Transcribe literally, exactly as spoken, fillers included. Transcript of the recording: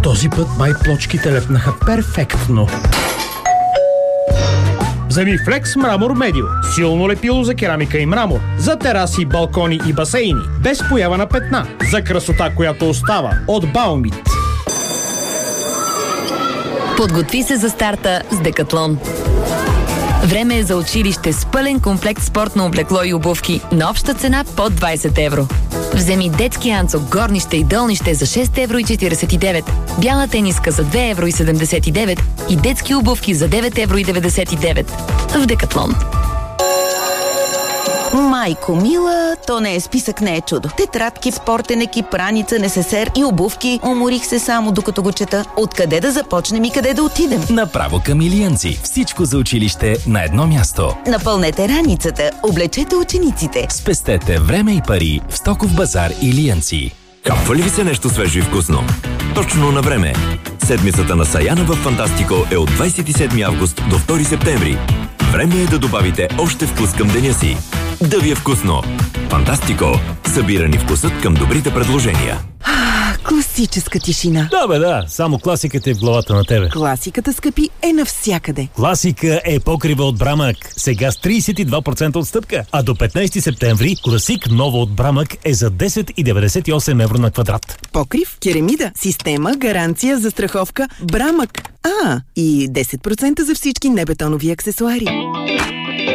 Този път май плочките лепнаха перфектно. Вземи Flex Мрамор Медио. Силно лепило за керамика и мрамор. За тераси, балкони и басейни. Без поява на петна. За красота, която остава. От Баумит. Подготви се за старта с Декатлон. Време е за училище с пълен комплект спортно облекло и обувки на обща цена под двайсет евро. Вземи детски анцук, горнище и долнище за шест евро и четирийсет и девет, бяла тениска за две евро и седемдесет и девет и детски обувки за девет евро и деветдесет и девет в Декатлон. Майко мила, то не е списък, не е чудо. Тетрадки, спортен екип, раница, несесер и обувки. Уморих се само докато го чета. Откъде да започнем и къде да отидем? Направо към Илиянци. Всичко за училище на едно място. Напълнете раницата, облечете учениците. Спестете време и пари в Стоков базар Илиянци. Капва ли ви се нещо свежо и вкусно? Точно на време. Седмицата на Саяна в Фантастико е от двайсет и седми август до втори септември. Време е да добавите още вкус към деня си. Да ви е вкусно! Фантастико! Събирани вкусът към добрите предложения. Класическа тишина. Да, бе, да. Само класиката е в главата на тебе. Класиката, скъпи, е навсякъде. Класика е покрива от Брамък. Сега с трийсет и два процента отстъпка. А до петнайсети септември класик ново от Брамък е за десет и деветдесет и осем евро на квадрат. Покрив, керамида, система, гаранция, застраховка, Брамък. А, и десет процента за всички небетонови аксесуари.